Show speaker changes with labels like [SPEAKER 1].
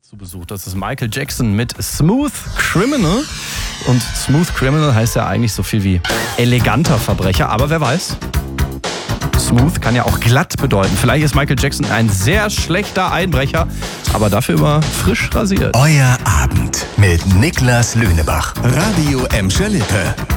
[SPEAKER 1] Zu Besuch. Das ist Michael Jackson mit Smooth Criminal. Und Smooth Criminal heißt ja eigentlich so viel wie eleganter Verbrecher. Aber wer weiß, Smooth kann ja auch glatt bedeuten. Vielleicht ist Michael Jackson ein sehr schlechter Einbrecher, aber dafür immer frisch rasiert.
[SPEAKER 2] Euer Abend mit Niklas Lünebach. Radio Emscher Lippe.